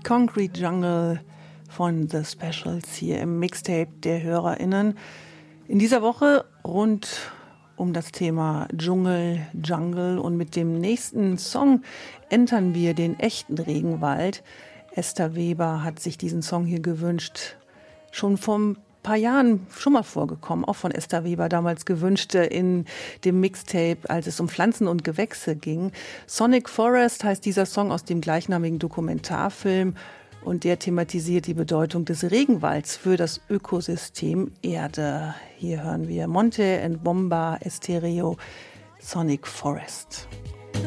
Concrete Jungle von The Specials hier im Mixtape der HörerInnen. In dieser Woche rund um das Thema Dschungel, Jungle, und mit dem nächsten Song entern wir den echten Regenwald. Esther Weber hat sich diesen Song hier gewünscht. Schon vor ein paar Jahren schon mal vorgekommen, auch von Esther Weber damals gewünscht in dem Mixtape, als es um Pflanzen und Gewächse ging. Sonic Forest heißt dieser Song aus dem gleichnamigen Dokumentarfilm und der thematisiert die Bedeutung des Regenwalds für das Ökosystem Erde. Hier hören wir Monte and Bomba Estéreo, Sonic Forest.